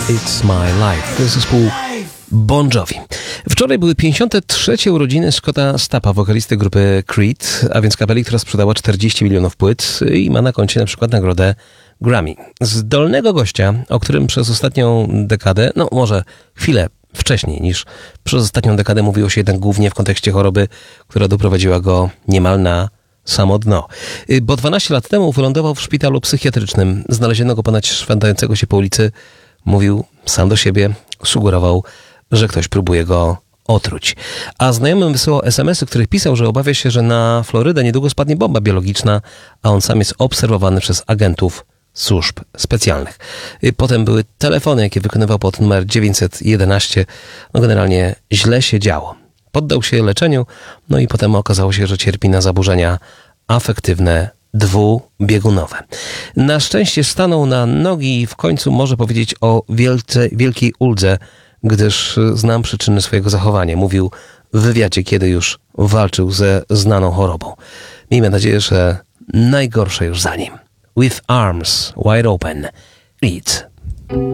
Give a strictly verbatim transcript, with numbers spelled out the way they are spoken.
It's My Life. To jest zespół Bon Jovi. Wczoraj były pięćdziesiąte trzecie urodziny Scotta Stappa, wokalisty grupy Creed, a więc kapeli, która sprzedała czterdzieści milionów płyt i ma na koncie na przykład nagrodę Grammy. Zdolnego gościa, o którym przez ostatnią dekadę, no może chwilę wcześniej niż przez ostatnią dekadę mówiło się jednak głównie w kontekście choroby, która doprowadziła go niemal na samo dno. Bo dwanaście lat temu wylądował w szpitalu psychiatrycznym. Znaleziono go ponad szwendającego się po ulicy. Mówił sam do siebie, sugerował, że ktoś próbuje go otruć. A znajomym wysyłał es em esy, w których pisał, że obawia się, że na Florydę niedługo spadnie bomba biologiczna, a on sam jest obserwowany przez agentów służb specjalnych. Potem były telefony, jakie wykonywał pod numer dziewięćset jedenaście. No generalnie źle się działo. Poddał się leczeniu, no i potem okazało się, że cierpi na zaburzenia afektywne dwubiegunowe. Na szczęście stanął na nogi i w końcu może powiedzieć o wielce, wielkiej uldze, gdyż znam przyczyny swojego zachowania. Mówił w wywiadzie, kiedy już walczył ze znaną chorobą. Miejmy nadzieję, że najgorsze już za nim. With arms wide open, Creed.